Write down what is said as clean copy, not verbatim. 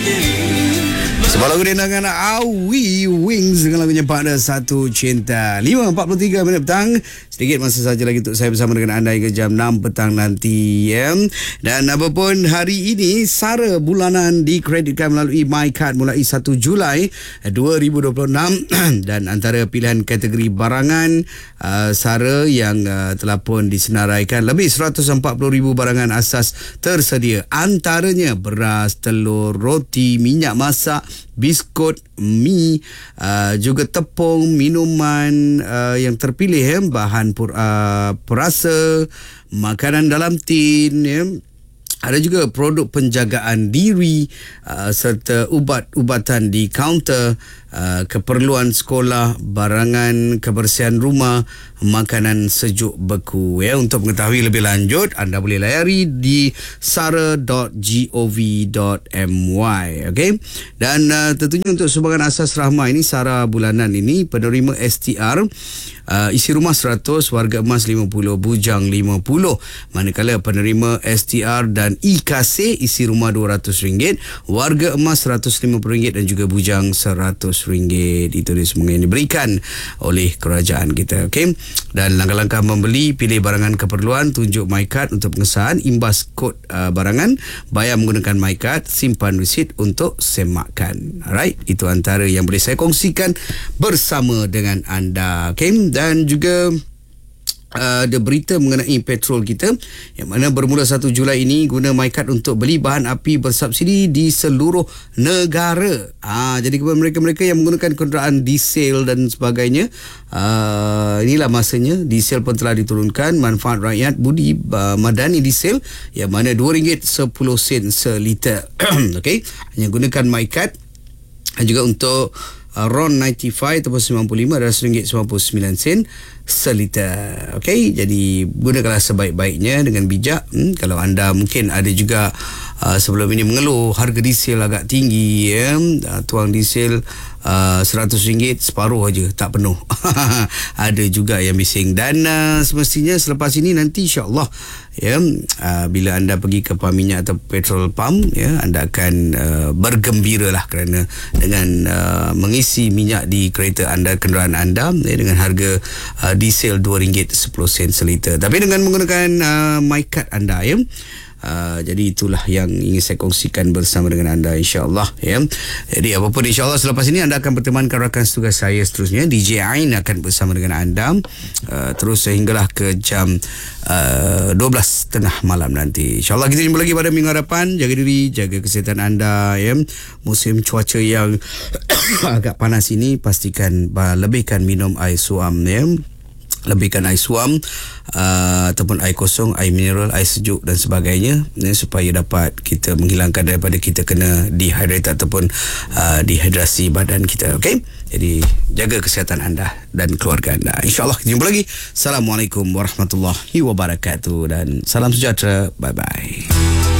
Sebuah lagu dengan Awi Wings dengan lagunya Pada Satu Cinta. 5.43 minit petang. Sedikit masa saja lagi untuk saya bersama dengan anda hingga jam 6 petang nanti ya. Dan apapun hari ini SARA bulanan dikreditkan melalui MyCard mulai 1 Julai 2026 dan antara pilihan kategori barangan SARA yang telah pun disenaraikan lebih 140,000 barangan asas tersedia, antaranya beras, telur, roti, minyak masak, biskut, mi, juga tepung, minuman yang terpilih, bahan perasa, makanan dalam tin, ada juga produk penjagaan diri serta ubat-ubatan di kaunter, keperluan sekolah, barangan kebersihan rumah, makanan sejuk beku. Untuk mengetahui lebih lanjut, anda boleh layari di sara.gov.my. Okay? Dan tentunya untuk sumbangan asas rahmah ini, SARA bulanan ini, penerima STR isi rumah 100, warga emas 50, bujang 50. Manakala penerima STR dan IKC isi rumah RM200, warga emas RM150 dan juga bujang RM100. Itu dia semua yang diberikan oleh kerajaan kita. Okay? Dan langkah-langkah membeli, pilih barangan keperluan, tunjuk MyCard untuk pengesahan, imbas kod barangan, bayar menggunakan MyCard, simpan resit untuk semakkan. Alright, itu antara yang boleh saya kongsikan bersama dengan anda. Okay? Dan juga ada berita mengenai petrol kita yang mana bermula 1 Julai ini guna MyCard untuk beli bahan api bersubsidi di seluruh negara. Jadi kepada mereka-mereka yang menggunakan kenderaan diesel dan sebagainya, inilah masanya. Diesel pun telah diturunkan. Manfaat rakyat budi madani diesel yang mana RM2.10 seliter. Okey, hanya gunakan MyCard. Juga untuk RON 95 ataupun 95 adalah RM1.99 seliter. Okey, jadi gunakanlah sebaik-baiknya dengan bijak. Kalau anda mungkin ada juga sebelum ini mengeluh harga diesel agak tinggi, tuang diesel RM100 separuh aja, tak penuh. Ada juga yang bising. Dan semestinya selepas ini nanti insya-Allah bila anda pergi ke pam minyak atau petrol pump, anda akan bergembira lah kerana dengan mengisi minyak di kereta anda, kenderaan anda, dengan harga diesel RM2.10 seliter. Tapi dengan menggunakan MyCard anda, jadi itulah yang ingin saya kongsikan bersama dengan anda, insya-Allah. Jadi apapun, insya-Allah selepas ini anda akan bertemankan rakan tugas saya seterusnya, DJ Ain akan bersama dengan anda terus sehinggalah ke jam 12.30 malam nanti. InsyaAllah kita jumpa lagi pada minggu hadapan. Jaga diri, jaga kesihatan anda. Musim cuaca yang agak panas ini, pastikan lebihkan minum air suam. Lebihkan air suam ataupun air kosong, air mineral, air sejuk dan sebagainya, supaya dapat kita menghilangkan daripada kita kena dehydrate ataupun dehidrasi badan kita. Okey, jadi jaga kesihatan anda dan keluarga anda. InsyaAllah kita jumpa lagi. Assalamualaikum warahmatullahi wabarakatuh dan salam sejahtera. Bye bye.